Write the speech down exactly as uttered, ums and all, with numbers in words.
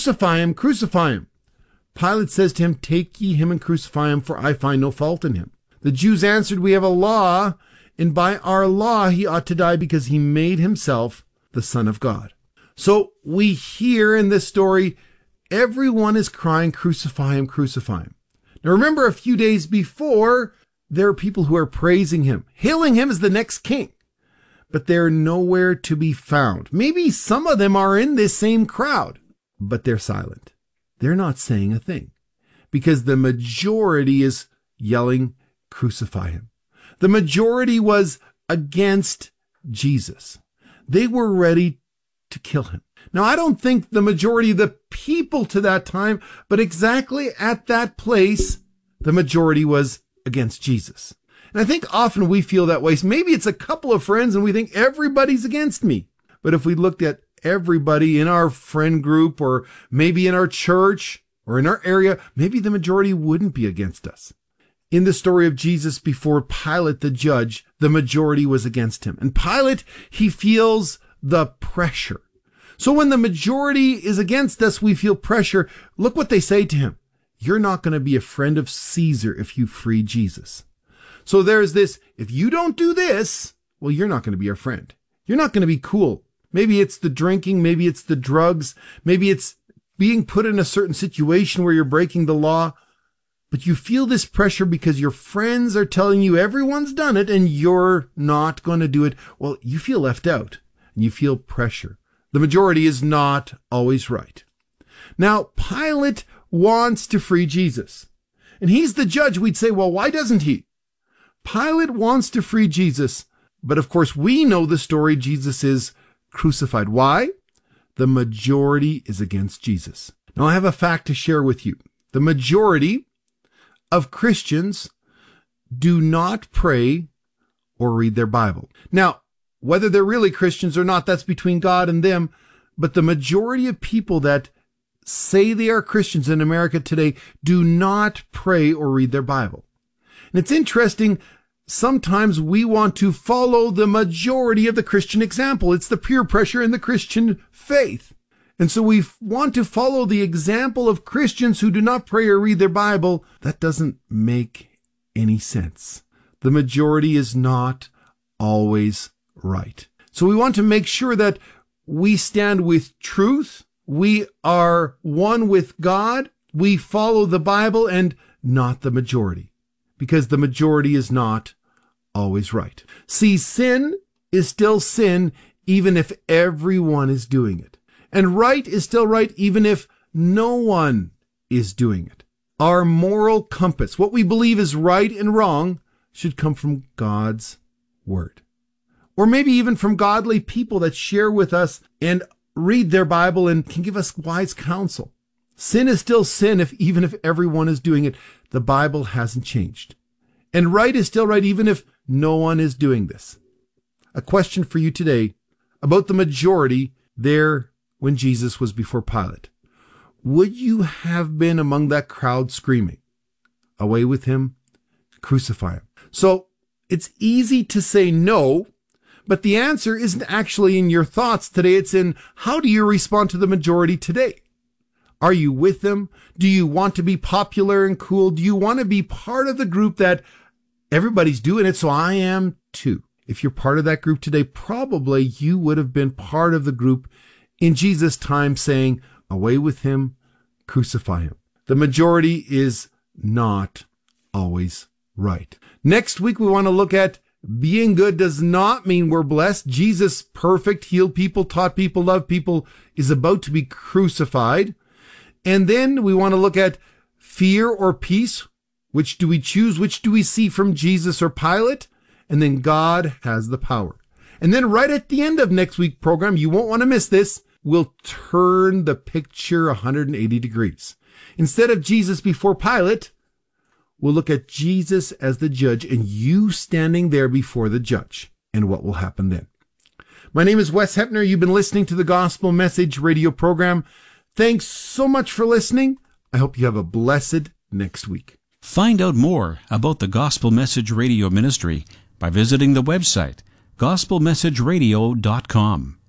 "Crucify him, crucify him." Pilate says to him, "Take ye him and crucify him, for I find no fault in him." The Jews answered, "We have a law, and by our law he ought to die because he made himself the Son of God." So we hear in this story, everyone is crying, "Crucify him, crucify him." Now remember, a few days before, there are people who are praising him, hailing him as the next king, but they're nowhere to be found. Maybe some of them are in this same crowd, but they're silent. They're not saying a thing because the majority is yelling, "Crucify him." The majority was against Jesus. They were ready to kill him. Now, I don't think the majority of the people to that time, but exactly at that place, the majority was against Jesus. And I think often we feel that way. So maybe it's a couple of friends and we think everybody's against me. But if we looked at everybody in our friend group or maybe in our church or in our area, maybe the majority wouldn't be against us. In the story of Jesus before Pilate, the judge, the majority was against him. And Pilate, he feels the pressure. So when the majority is against us, we feel pressure. Look what they say to him. "You're not going to be a friend of Caesar if you free Jesus." So there's this, if you don't do this, well, you're not going to be our friend. You're not going to be cool. Maybe it's the drinking. Maybe it's the drugs. Maybe it's being put in a certain situation where you're breaking the law. But you feel this pressure because your friends are telling you everyone's done it and you're not going to do it. Well, you feel left out and you feel pressure. The majority is not always right. Now, Pilate wants to free Jesus. And he's the judge. We'd say, well, why doesn't he? Pilate wants to free Jesus. But of course, we know the story. Jesus is crucified. Why? The majority is against Jesus. Now, I have a fact to share with you. The majority of Christians do not pray or read their Bible. Now, whether they're really Christians or not, that's between God and them. But the majority of people that say they are Christians in America today do not pray or read their Bible. And it's interesting, sometimes we want to follow the majority of the Christian example. It's the peer pressure in the Christian faith. And so we want to follow the example of Christians who do not pray or read their Bible. That doesn't make any sense. The majority is not always right. So we want to make sure that we stand with truth. We are one with God. We follow the Bible and not the majority, because the majority is not always right. See, sin is still sin even if everyone is doing it. And right is still right even if no one is doing it. Our moral compass, what we believe is right and wrong, should come from God's word. Or maybe even from godly people that share with us and read their Bible and can give us wise counsel. Sin is still sin if even if everyone is doing it. The Bible hasn't changed. And right is still right even if no one is doing this. A question for you today about the majority there when Jesus was before Pilate. Would you have been among that crowd screaming, "Away with him, crucify him"? So it's easy to say no, but the answer isn't actually in your thoughts today. It's in how do you respond to the majority today? Are you with them? Do you want to be popular and cool? Do you want to be part of the group that everybody's doing it, so I am too? If you're part of that group today, probably you would have been part of the group in Jesus' time saying, "Away with him, crucify him." The majority is not always right. Next week, we want to look at being good does not mean we're blessed. Jesus, perfect, healed people, taught people, loved people, is about to be crucified. And then we want to look at fear or peace. Which do we choose? Which do we see from Jesus or Pilate? And then God has the power. And then right at the end of next week's program, you won't want to miss this, we'll turn the picture one hundred eighty degrees. Instead of Jesus before Pilate, we'll look at Jesus as the judge and you standing there before the judge and what will happen then. My name is Wes Hepner. You've been listening to the Gospel Message radio program. Thanks so much for listening. I hope you have a blessed next week. Find out more about the Gospel Message Radio Ministry by visiting the website gospel message radio dot com.